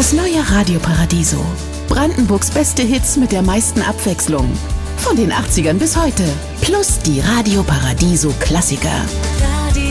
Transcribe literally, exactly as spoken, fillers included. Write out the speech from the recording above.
Das neue Radio Paradiso. Brandenburgs beste Hits mit der meisten Abwechslung. Von den achtzigern bis heute. Plus die Radio Paradiso Klassiker. Radio